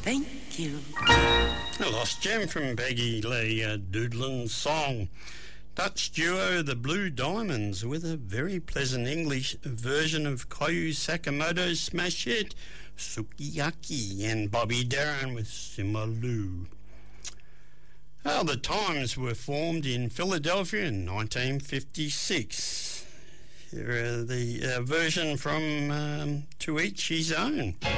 Thank you. A lost gem from Peggy Lee, Doodlin's Song. Dutch duo The Blue Diamonds with a very pleasant English version of Koyu Sakamoto's smash hit Sukiyaki, and Bobby Darin with Simalu. Well, the Times were formed in Philadelphia in 1956. Here are the version from To Each His Own.